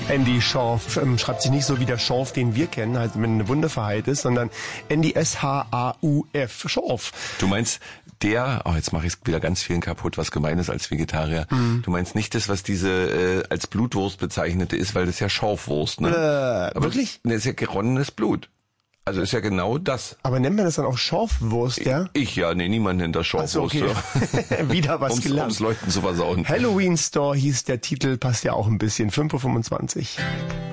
Andy Schorf schreibt sich nicht so wie der Schorf, den wir kennen, also wenn eine Wunde verheilt ist, sondern Andy S-H-A-U-F, Schorf. Du meinst jetzt mache ich wieder ganz vielen kaputt, was gemein ist als Vegetarier. Du meinst nicht das, was diese als Blutwurst bezeichnete ist, weil das ist ja Schorfwurst, ne? Aber wirklich? Das ist ja geronnenes Blut. Also ist ja genau das. Aber nennt man das dann auch Schorfwurst, ja? Niemand nennt das Schorfwurst. Ach so, okay. Wieder was gelernt. Ums Leuchten zu versauen. Halloween Store hieß der Titel, passt ja auch ein bisschen. 5:25 Uhr.